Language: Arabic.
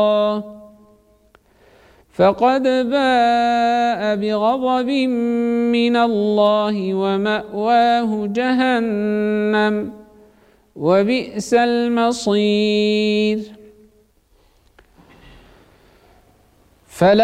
فقد باء بغضب من الله ومأواه جهنم وبئس المصير.